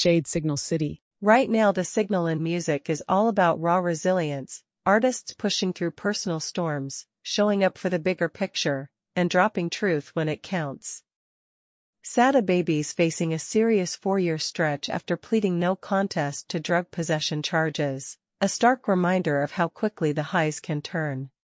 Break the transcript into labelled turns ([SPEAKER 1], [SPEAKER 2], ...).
[SPEAKER 1] Shade Signal City.
[SPEAKER 2] Right now the signal in music is all about raw resilience, artists pushing through personal storms, showing up for the bigger picture, and dropping truth when it counts. Sada Baby's facing a serious 4-year stretch after pleading no contest to drug possession charges, a stark reminder of how quickly the highs can turn.